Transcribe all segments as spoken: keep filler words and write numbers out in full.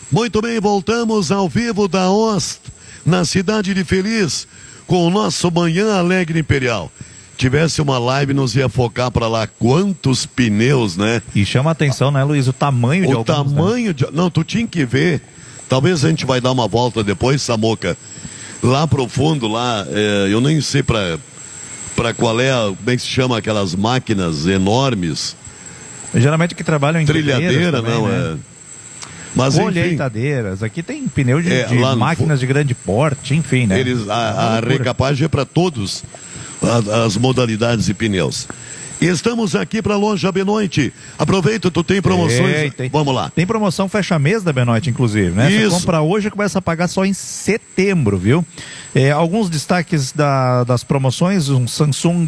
Muito bem, voltamos ao vivo da Ost, na cidade de Feliz, com o nosso Manhã Alegre Imperial. Tivesse uma live, nos ia focar para lá. Quantos pneus, né? E chama a atenção, né, Luiz, o tamanho de O alguns, tamanho né? de... Não, tu tinha que ver. Talvez a gente vai dar uma volta depois, Samoca. Lá pro fundo, lá, é, eu nem sei para para qual é, como é que se chama aquelas máquinas enormes. Geralmente que trabalham em trilhadeira, também, não, né? é... Mas, colheitadeiras, aqui tem pneu de, é, de máquinas de grande porte, enfim, né? Eles, a, a recapagem é para todos a, as modalidades de pneus. Estamos aqui para a loja Benoit. Aproveita, tu tem promoções. Tem, tem. Vamos lá. Tem promoção fecha mês da Benoit, inclusive, né? Isso. Você compra hoje e começa a pagar só em setembro, viu? É, alguns destaques da, das promoções: um Samsung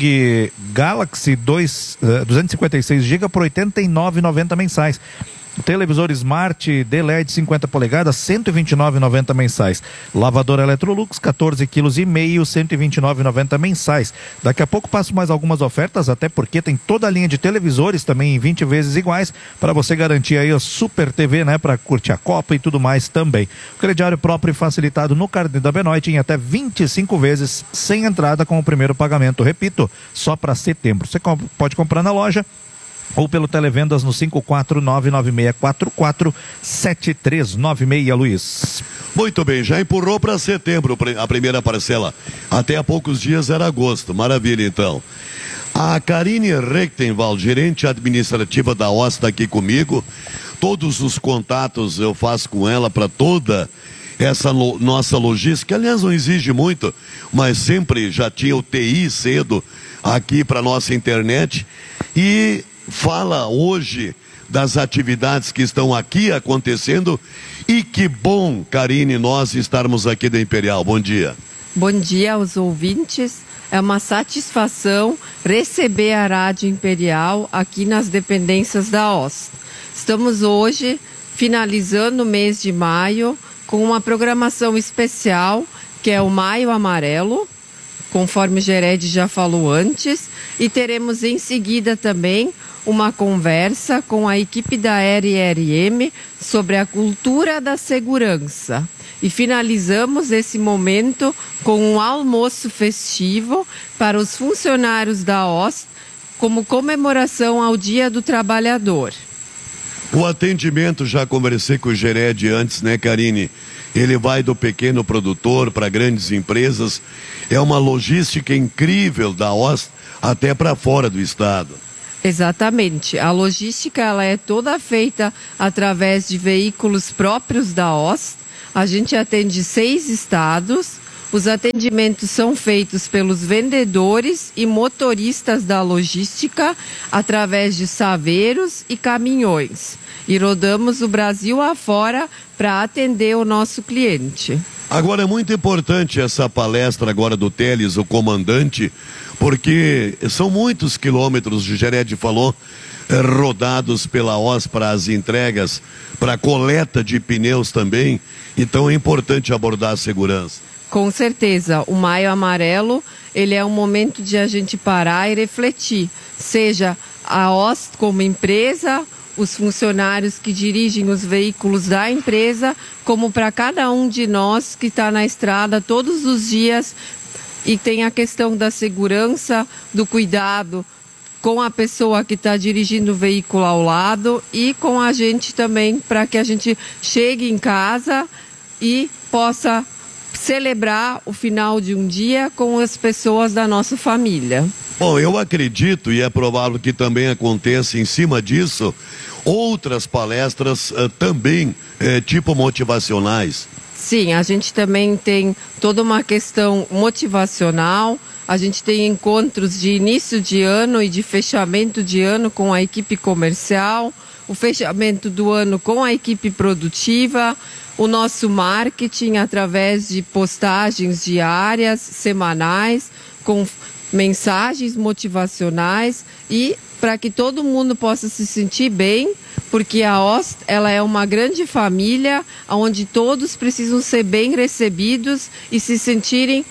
Galaxy dois, uh, duzentos e cinquenta e seis gigabytes por oitenta e nove reais e noventa centavos mensais. Televisor Smart D L E D cinquenta polegadas, cento e vinte e nove reais e noventa centavos mensais. Lavador Electrolux, quatorze quilos e meio, cento e vinte e nove reais e noventa centavos mensais. Daqui a pouco passo mais algumas ofertas, até porque tem toda a linha de televisores também em vinte vezes iguais, para você garantir aí a Super T V, né, para curtir a Copa e tudo mais também. O crediário próprio e facilitado no carnê da Benoit em até vinte e cinco vezes, sem entrada com o primeiro pagamento. Repito, só para setembro. Você pode comprar na loja ou pelo Televendas no cinco quatro nove nove seis quatro quatro sete três nove seis, Luiz. Muito bem, já empurrou para setembro a primeira parcela. Até há poucos dias era agosto. Maravilha, então. A Karine Rechtenwald, gerente administrativa da Ost, está aqui comigo. Todos os contatos eu faço com ela para toda essa lo, nossa logística. Aliás, não exige muito, mas sempre já tinha o T I cedo aqui para nossa internet. E fala hoje das atividades que estão aqui acontecendo. E que bom, Karine, nós estarmos aqui da Imperial. Bom dia. Bom dia aos ouvintes. É uma satisfação receber a Rádio Imperial aqui nas dependências da Ost. Estamos hoje finalizando o mês de maio com uma programação especial, que é o Maio Amarelo, conforme o Gered já falou antes, e teremos em seguida também uma conversa com a equipe da R R M sobre a cultura da segurança. E finalizamos esse momento com um almoço festivo para os funcionários da Ost, como comemoração ao Dia do Trabalhador. O atendimento, já conversei com o Gered antes, né, Karine? Ele vai do pequeno produtor para grandes empresas. É uma logística incrível da Ost até para fora do estado. Exatamente. A logística ela é toda feita através de veículos próprios da Ost. A gente atende seis estados. Os atendimentos são feitos pelos vendedores e motoristas da logística através de saveiros e caminhões. E rodamos o Brasil afora para atender o nosso cliente. Agora é muito importante essa palestra agora do Teles, o comandante, porque são muitos quilômetros, o Gered falou, rodados pela Ost para as entregas, para a coleta de pneus também. Então é importante abordar a segurança. Com certeza, o Maio Amarelo, ele é um momento de a gente parar e refletir, seja a Ost como empresa, os funcionários que dirigem os veículos da empresa, como para cada um de nós que está na estrada todos os dias e tem a questão da segurança, do cuidado com a pessoa que está dirigindo o veículo ao lado e com a gente também, para que a gente chegue em casa e possa celebrar o final de um dia com as pessoas da nossa família. Bom, eu acredito, e é provável que também aconteça em cima disso, outras palestras uh, também, uh, tipo motivacionais. Sim, a gente também tem toda uma questão motivacional, a gente tem encontros de início de ano e de fechamento de ano com a equipe comercial, o fechamento do ano com a equipe produtiva, o nosso marketing através de postagens diárias, semanais, com mensagens motivacionais e para que todo mundo possa se sentir bem, porque a Ost ela é uma grande família onde todos precisam ser bem recebidos e se sentirem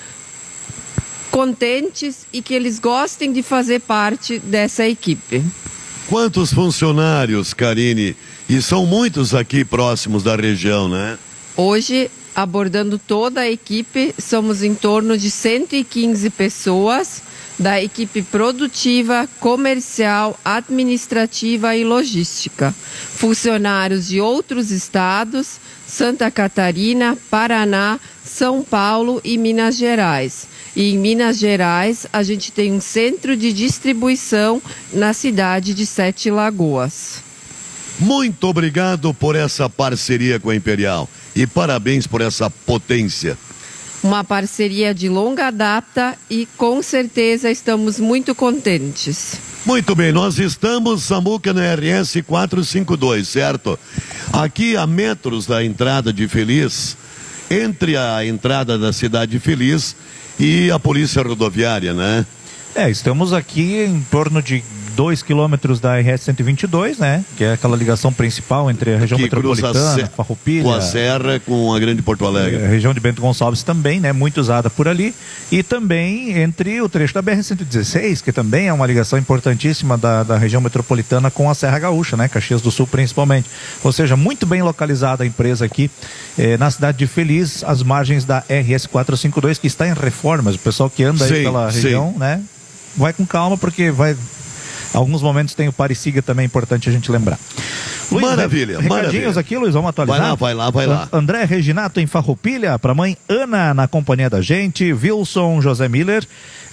contentes e que eles gostem de fazer parte dessa equipe. Quantos funcionários, Karine, E são muitos aqui próximos da região, né? Hoje, abordando toda a equipe, somos em torno de cento e quinze pessoas da equipe produtiva, comercial, administrativa e logística. Funcionários de outros estados, Santa Catarina, Paraná, São Paulo e Minas Gerais. E em Minas Gerais, a gente tem um centro de distribuição na cidade de Sete Lagoas. Muito obrigado por essa parceria com a Imperial e parabéns por essa potência. Uma parceria de longa data e com certeza estamos muito contentes. Muito bem, nós estamos, Samuca, na R S quatrocentos e cinquenta e dois, certo? Aqui a metros da entrada de Feliz, entre a entrada da cidade de Feliz e a Polícia Rodoviária, né? É, estamos aqui em torno de dois quilômetros da R S cento e vinte e dois, né? Que é aquela ligação principal entre a região que metropolitana, cruza a Farroupilha, com a Serra, com a Grande Porto Alegre. A região de Bento Gonçalves também, né? Muito usada por ali. E também entre o trecho da B R cento e dezesseis, que também é uma ligação importantíssima da, da região metropolitana com a Serra Gaúcha, né? Caxias do Sul principalmente. Ou seja, muito bem localizada a empresa aqui eh, na cidade de Feliz, às margens da R S quatrocentos e cinquenta e dois, que está em reformas. O pessoal que anda aí sim, pela região, sim. né? Vai com calma, porque vai... Alguns momentos tem o Pare-Siga também, é importante a gente lembrar. Luiz, maravilha, recadinhos maravilha. aqui, Luiz, vamos atualizar? Vai lá, vai lá, vai lá. André Reginato em Farroupilha, para mãe Ana na companhia da gente, Wilson José Miller,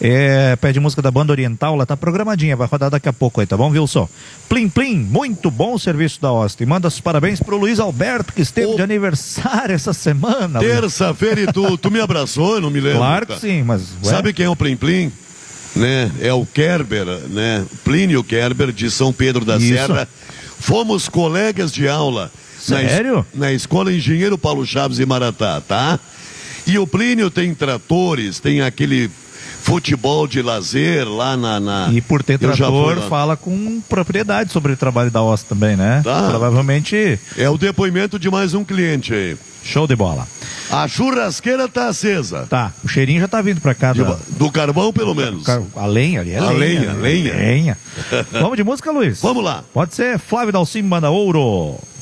é, pede música da Banda Oriental, ela tá programadinha, vai rodar daqui a pouco aí, tá bom, Wilson? Plim Plim, muito bom o serviço da Oste. Manda os parabéns pro Luiz Alberto, que esteve o... de aniversário essa semana. Terça-feira e tu, tu me abraçou, eu não me lembro. Claro que sim, mas... Ué? Sabe quem é o Plim Plim? Né? É o Kerber, né? Plínio Kerber, de São Pedro da Isso. Serra. Fomos colegas de aula. Sério? Na, es na Escola Engenheiro Paulo Chaves em Maratá, tá? E o Plínio tem tratores, tem aquele futebol de lazer lá na... na... E por ter Eu já fui trator, lá. fala com propriedade sobre o trabalho da Oste também, né? Tá. Provavelmente... É o depoimento de mais um cliente aí. Show de bola. A churrasqueira tá acesa. Tá, o cheirinho já tá vindo pra cá. De- Da... do carvão, pelo menos. A lenha ali, é A lenha, né? lenha. lenha. Vamos de música, Luiz? Vamos lá. Pode ser Flávio Dalcim, manda ouro.